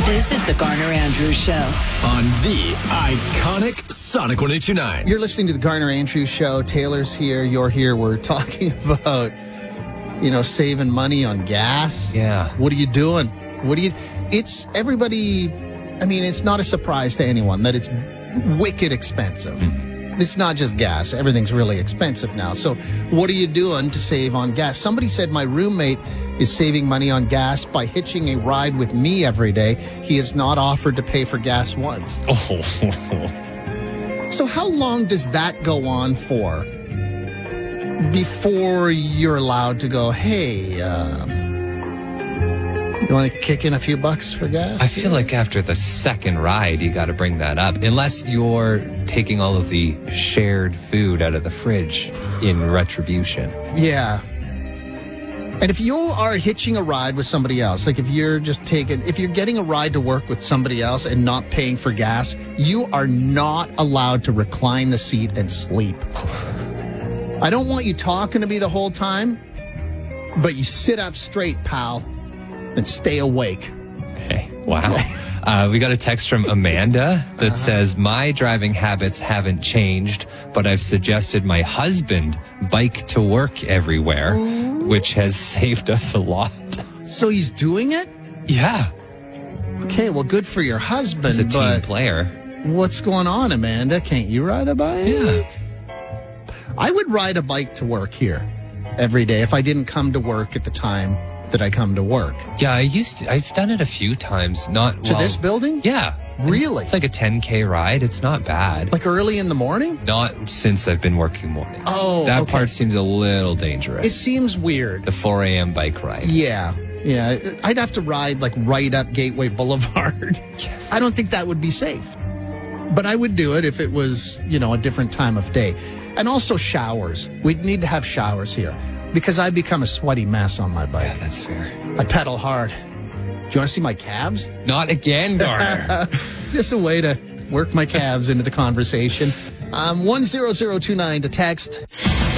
This is the Garner Andrews Show on the iconic Sonic 102.9. You're listening to the Garner Andrews Show. Taylor's here. You're here. We're talking about, saving money on gas. Yeah. What are you doing? It's everybody. I mean, it's not a surprise to anyone that it's wicked expensive. It's not just gas. Everything's really expensive now. So what are you doing to save on gas? Somebody said my roommate is saving money on gas by hitching a ride with me every day. He has not offered to pay for gas once. Oh. So how long does that go on for before you're allowed to go, hey, you want to kick in a few bucks for gas? I feel like after the second ride, you got to bring that up. Unless you're taking all of the shared food out of the fridge in retribution. Yeah. And if you are hitching a ride with somebody else, like if you're getting a ride to work with somebody else and not paying for gas, you are not allowed to recline the seat and sleep. I don't want you talking to me the whole time, but you sit up straight, pal, and stay awake. Okay. Wow. We got a text from Amanda that says, my driving habits haven't changed, but I've suggested my husband bike to work everywhere, which has saved us a lot. So he's doing it? Yeah. Okay, well, good for your husband. He's a team player. What's going on, Amanda? Can't you ride a bike? Yeah. I would ride a bike to work here every day if I didn't come to work at the time that I come to work. Yeah, I've done it a few times. This building? Yeah. Really? It's like a 10K ride. It's not bad. Like early in the morning? Not since I've been working mornings. Oh, that okay. part seems a little dangerous. It seems weird. The 4 a.m. bike ride. Yeah. I'd have to ride like right up Gateway Boulevard. Yes. I don't think that would be safe. But I would do it if it was, a different time of day. And also showers. We'd need to have showers here because I become a sweaty mess on my bike. Yeah, that's fair. I pedal hard. Do you want to see my calves? Not again, Garner. Just a way to work my calves into the conversation. 10029 to text.